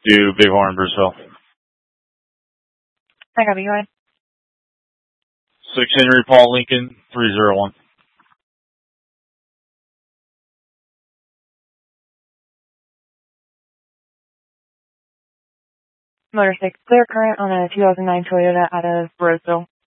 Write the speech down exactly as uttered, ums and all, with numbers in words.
Do Bighorn, Bruceville. I got you. Go ahead. Six Henry Paul Lincoln, three zero one. Motor six, clear current on a two thousand nine Toyota out of Roseville.